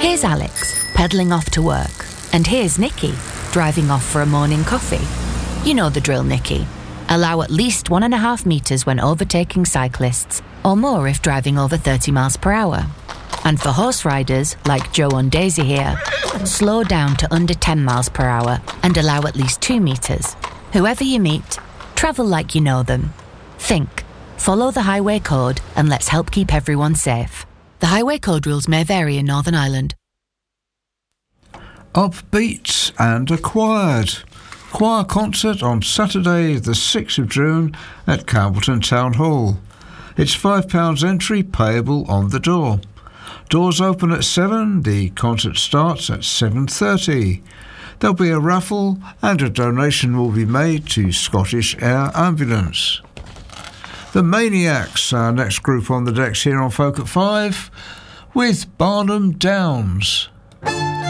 Here's Alex, pedalling off to work. And here's Nikki, driving off for a morning coffee. You know the drill, Nikki. Allow at least 1.5 metres when overtaking cyclists, or more if driving over 30 miles per hour. And for horse riders, like Joe and Daisy here, slow down to under 10 miles per hour and allow at least 2 metres. Whoever you meet, travel like you know them. Think, follow the highway code, and let's help keep everyone safe. The highway code rules may vary in Northern Ireland. Upbeat and Acquired. Choir concert on Saturday the 6th of June at Campbellton Town Hall. It's £5 entry payable on the door. Doors open at 7, the concert starts at 7:30. There'll be a raffle and a donation will be made to Scottish Air Ambulance. The Maniacs, our next group on the decks here on Folk at 5, with Barnum Downs.